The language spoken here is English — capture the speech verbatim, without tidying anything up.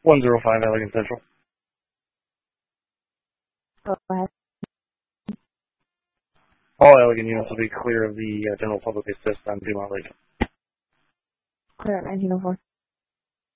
one zero five Elegant Central. Go ahead. All Elegant units will be clear of the uh, general public assist on Dumont Lake. Clear at nineteen oh four.